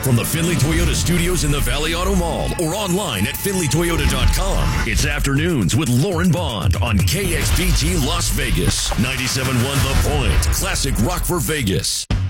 From the Findlay Toyota studios in the Valley Auto Mall or online at FindlayToyota.com. It's Afternoons with Lauren Bond on KXPG Las Vegas. 97.1 The Point. Classic rock for Vegas.